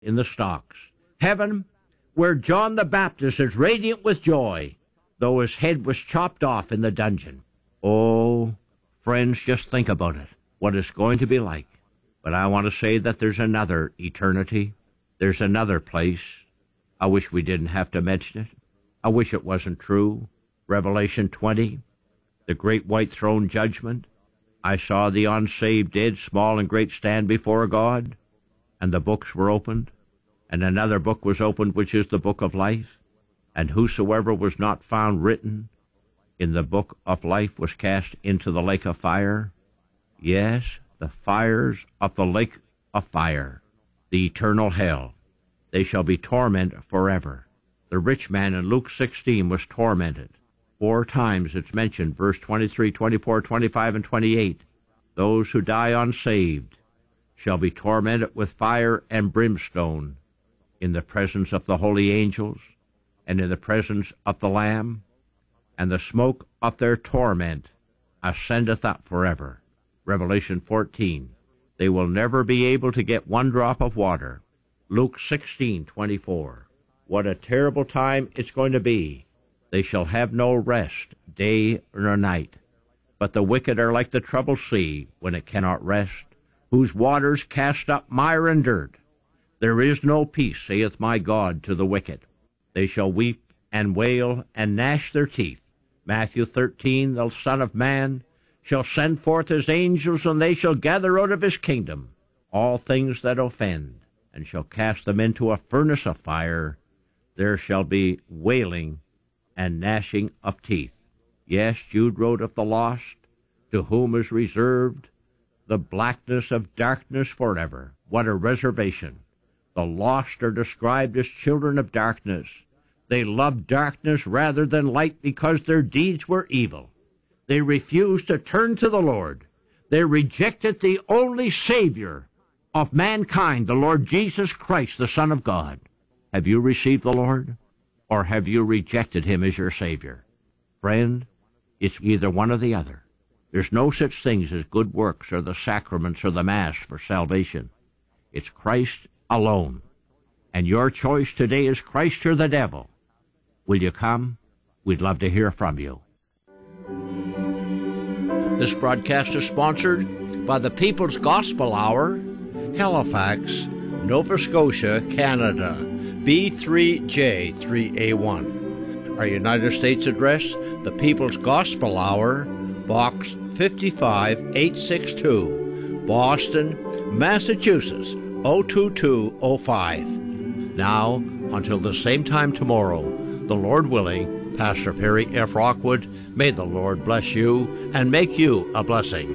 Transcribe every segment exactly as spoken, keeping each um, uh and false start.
in the stocks. Heaven, where John the Baptist is radiant with joy, though his head was chopped off in the dungeon. Oh, friends, just think about it, what it's going to be like. But I want to say that there's another eternity. There's another place. I wish we didn't have to mention it. I wish it wasn't true. Revelation twenty, the great white throne judgment. I saw the unsaved dead, small and great, stand before God, and the books were opened, and another book was opened, which is the book of life. And whosoever was not found written in the book of life was cast into the lake of fire. Yes, the fires of the lake of fire, the eternal hell. They shall be tormented forever. The rich man in Luke sixteen was tormented. Four times it's mentioned, verse twenty-three, twenty-four, twenty-five, and twenty-eight. Those who die unsaved shall be tormented with fire and brimstone in the presence of the holy angels and in the presence of the Lamb, and the smoke of their torment ascendeth up forever. Revelation fourteen. They will never be able to get one drop of water. Luke sixteen, twenty-four. What a terrible time it's going to be. They shall have no rest, day nor night. But the wicked are like the troubled sea, when it cannot rest, whose waters cast up mire and dirt. There is no peace, saith my God, to the wicked. They shall weep and wail and gnash their teeth. Matthew thirteen, the Son of Man shall send forth his angels, and they shall gather out of his kingdom all things that offend, and shall cast them into a furnace of fire. There shall be wailing and gnashing of teeth. Yes, Jude wrote of the lost, to whom is reserved the blackness of darkness forever. What a reservation. The lost are described as children of darkness. They loved darkness rather than light because their deeds were evil. They refused to turn to the Lord. They rejected the only Savior of mankind, the Lord Jesus Christ, the Son of God. Have you received the Lord, or have you rejected him as your Savior? Friend, it's either one or the other. There's no such things as good works or the sacraments or the Mass for salvation. It's Christ alone. And your choice today is Christ or the devil. Will you come? We'd love to hear from you. This broadcast is sponsored by the People's Gospel Hour, Halifax, Nova Scotia, Canada, B three J three A one. Our United States address, the People's Gospel Hour, Box fifty-five eight sixty-two, Boston, Massachusetts, oh two two oh five. Now, until the same time tomorrow, the Lord willing, Pastor Perry F. Rockwood, may the Lord bless you and make you a blessing.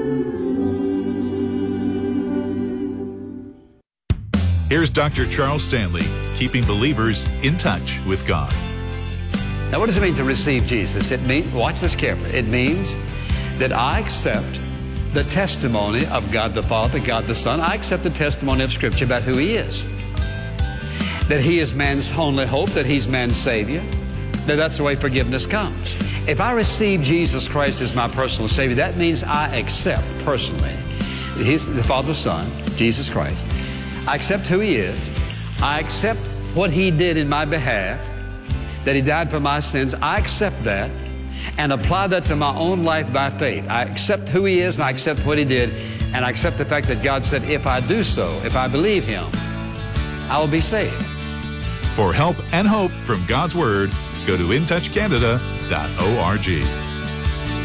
Here's Doctor Charles Stanley, keeping believers in touch with God. Now, what does it mean to receive Jesus? It means, watch this carefully, it means that I accept the testimony of God the Father, God the Son. I accept the testimony of Scripture about who He is. That He is man's only hope, that He's man's Savior, that that's the way forgiveness comes. If I receive Jesus Christ as my personal Savior, that means I accept personally He's the Father, Son, Jesus Christ. I accept who He is. I accept what He did in my behalf, that He died for my sins. I accept that and apply that to my own life by faith. I accept who He is and I accept what He did, and I accept the fact that God said if I do so, if I believe Him, I will be saved. For help and hope from God's Word, go to in touch canada dot org.